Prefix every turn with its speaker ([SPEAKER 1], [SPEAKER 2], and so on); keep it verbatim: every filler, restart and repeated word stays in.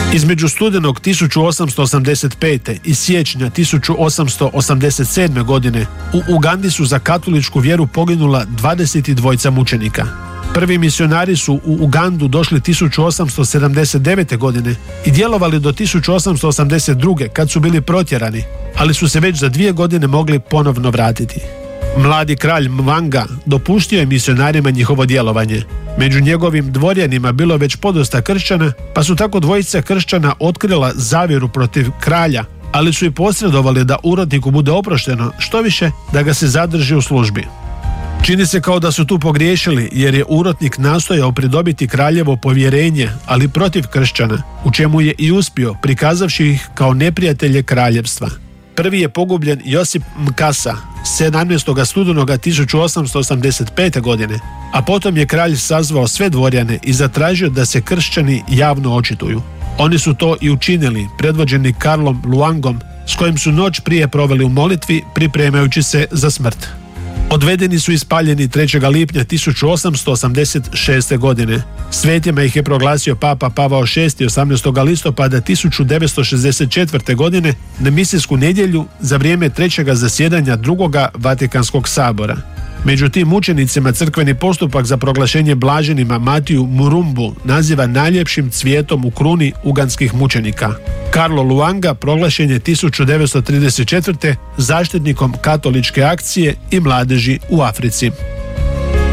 [SPEAKER 1] Između studenog tisuću osamsto osamdeset pete i siječnja tisuću osamsto osamdeset sedme. godine u Ugandi su za katoličku vjeru poginula dvadeset dva mučenika. Prvi misionari su u Ugandu došli tisuću osamsto sedamdeset devete. godine i djelovali do tisuću osamsto osamdeset druge. kad su bili protjerani, ali su se već za dvije godine mogli ponovno vratiti. Mladi kralj Mwanga dopustio je misionarima njihovo djelovanje. Među njegovim dvorjanima bilo već podosta kršćana, pa su tako dvojica kršćana otkrila zavjeru protiv kralja, ali su i posredovali da urotniku bude oprošteno, što više da ga se zadrži u službi. Čini se kao da su tu pogriješili, jer je urotnik nastojao pridobiti kraljevo povjerenje, ali protiv kršćana, u čemu je i uspio, prikazavši ih kao neprijatelje kraljevstva. Prvi je pogubljen Josip Mkasa sedamnaestog studenoga tisuću osamsto osamdeset pete. godine, a potom je kralj sazvao sve dvorjane i zatražio da se kršćani javno očituju. Oni su to i učinili, predvođeni Karlom Luangom, s kojim su noć prije proveli u molitvi, pripremajući se za smrt. Odvedeni su ispaljeni trećeg lipnja tisuću osamsto osamdeset šeste. godine. Svetima ih je proglasio Papa Pavao šesti osamnaestog listopada tisuću devetsto šezdeset četvrte. godine na misijsku nedjelju za vrijeme trećega zasjedanja drugoga Vatikanskog sabora. Među tim mučenicima crkveni postupak za proglašenje blaženima Matiju Murumbu naziva najljepšim cvijetom u kruni uganskih mučenika. Karlo Luanga proglašen je tisuću devetsto trideset četvrte. zaštitnikom katoličke akcije i mladeži u Africi.